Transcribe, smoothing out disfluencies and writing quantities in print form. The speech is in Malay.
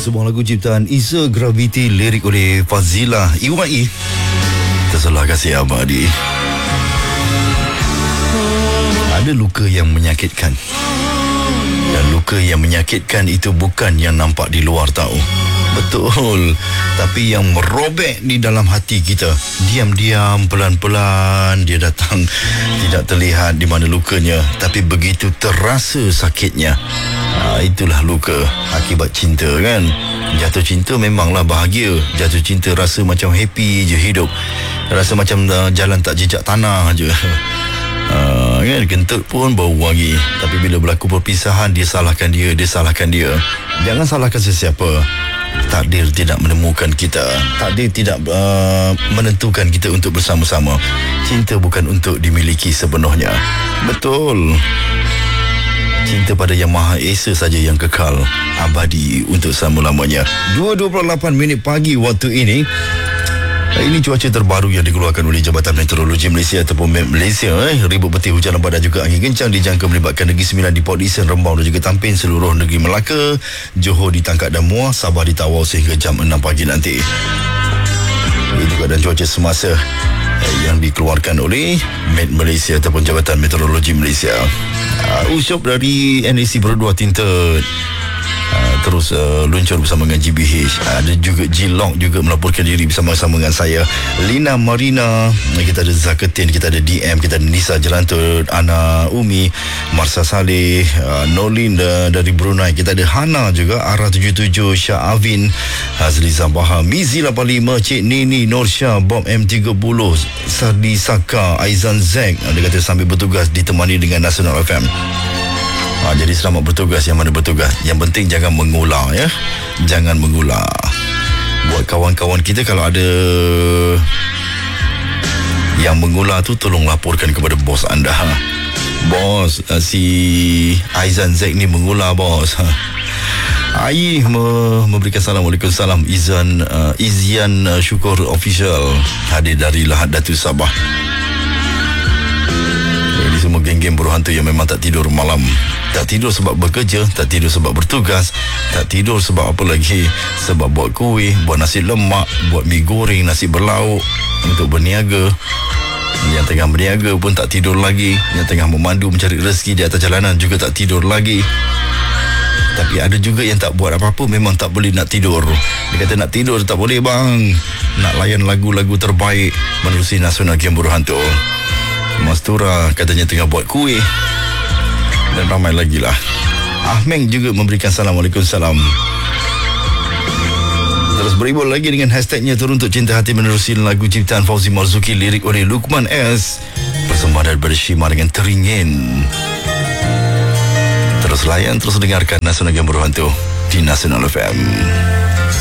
sebuah lagu ciptaan Isa Gravity, lirik oleh Fazila Iwai. Tersalah kasih abadi. Ada luka yang menyakitkan, dan luka yang menyakitkan itu bukan yang nampak di luar tahu. Betul. Tapi yang merobek di dalam hati kita, diam-diam, pelan-pelan dia datang. Tidak terlihat di mana lukanya, tapi begitu terasa sakitnya. Itulah luka akibat cinta, kan? Jatuh cinta memanglah bahagia. Jatuh cinta rasa macam happy je hidup. Rasa macam jalan tak jejak tanah je. Kan, kentut pun bau wangi. Tapi bila berlaku perpisahan, dia salahkan dia. Jangan salahkan sesiapa. Takdir tidak menemukan kita. Takdir tidak menentukan kita untuk bersama-sama. Cinta bukan untuk dimiliki sepenuhnya. Betul. Cinta pada Yang Maha Esa saja yang kekal, abadi untuk selama-lamanya. 2.28 pagi waktu ini. Ini cuaca terbaru yang dikeluarkan oleh Jabatan Meteorologi Malaysia ataupun MET Malaysia. Ribut petir, hujan lebat dan juga angin kencang dijangka melibatkan Negeri Sembilan di Port Dickson, Rembau dan juga Tampin, seluruh negeri Melaka, Johor di Tangkak dan Muar, Sabah di Tawau sehingga jam 6 pagi nanti. Ini keadaan cuaca semasa yang dikeluarkan oleh MET Malaysia ataupun Jabatan Meteorologi Malaysia. Usyop dari NAC Berdua Tinted terus luncur bersama dengan GBH. Ada juga G-Lock juga melaporkan diri bersama-sama dengan saya, Lina Marina, kita ada Zaketin, kita ada DM, kita ada Nisa Jelantut, Ana Umi, Marsa Saleh, Nolin dari Brunei, kita ada Hana juga, Ara 77, Syah Avin, Hazli Zabaha, Mizi 85, Cik Nini, Norsha, Bob M30, Sardi Saka, Aizan Zek. Dia kata sambil bertugas ditemani dengan Nasional FM. Jadi selamat bertugas yang mana bertugas. Yang penting jangan mengular, ya. Jangan mengular. Buat kawan-kawan kita, kalau ada yang mengular tu, tolong laporkan kepada bos anda. Bos, si Aizan Zek ni mengular, bos. Ai memberikan salam. Waalaikumsalam. Izian Syukur Official hadir dari Lahad Datu Sabah. Jadi semua geng-geng buruh hantu yang memang tak tidur malam. Tak tidur sebab bekerja, tak tidur sebab bertugas, tak tidur sebab apa lagi, sebab buat kuih, buat nasi lemak, buat mi goreng, nasi berlauk untuk berniaga. Yang tengah berniaga pun tak tidur lagi. Yang tengah memandu mencari rezeki di atas jalanan juga tak tidur lagi. Tapi ada juga yang tak buat apa-apa, memang tak boleh nak tidur. Dia kata nak tidur tak boleh, bang. Nak layan lagu-lagu terbaik menerusi Nasional Game Buruh Hantu. Mastura katanya tengah buat kuih. Dan ramai lagi lah. Ahmeng juga memberikan salam. Waalaikumsalam. Terus beribul lagi dengan hashtagnya Teruntuk Cinta Hati menerusi lagu ciptaan Fauzi Marzuki, lirik oleh Lukman S. Persembahan daripada Shima dengan Teringin. Terus layan, terus dengarkan Nasional Game Buruh Hantu di Nasional FM.